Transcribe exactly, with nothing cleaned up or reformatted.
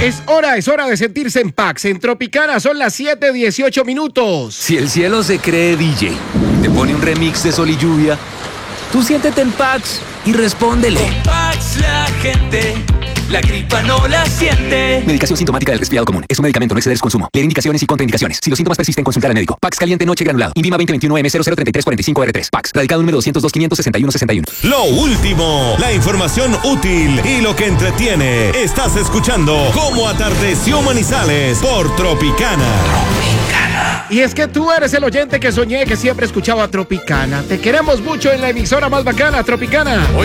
Es hora, es hora de sentirse en Pax. En Tropicana son las siete dieciocho minutos. Si el cielo se cree D J y te pone un remix de Sol y Lluvia, tú siéntete en Pax y respóndele. Con Pax la gente, la gripa no la siente. Medicación sintomática del resfriado común. Es un medicamento, no exceder su consumo. Leer indicaciones y contraindicaciones. Si los síntomas persisten, consultar al médico. Pax caliente noche granulado. INVIMA veinte veintiuno M cero cero treinta y tres cuarenta y cinco R tres. Pax. Radicado número doscientos dos quinientos sesenta y uno sesenta y uno. Lo último, la información útil y lo que entretiene. Estás escuchando Cómo atardeció Manizales por Tropicana. Tropicana. Y es que tú eres el oyente que soñé, que siempre escuchaba Tropicana. Te queremos mucho en la emisora más bacana, Tropicana. Hoy